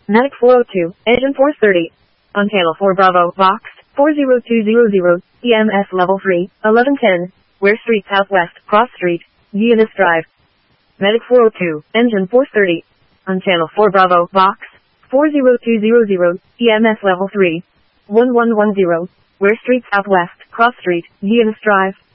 Medic 402, Engine 430. On channel 4 Bravo, Vox, 40200, EMS level 3, 1110, Ware Street Southwest, Cross Street, Eunice Drive. Medic 402, Engine 430. On channel 4 Bravo, Vox, 40200, EMS level 3, 1110, Ware Street Southwest, Cross Street, Eunice Drive.